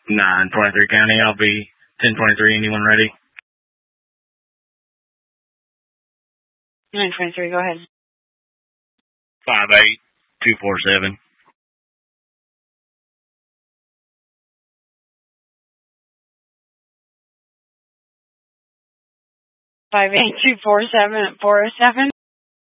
923 County. I'll be 1023. Anyone ready? 923, go ahead. 58247. 58247 at 407.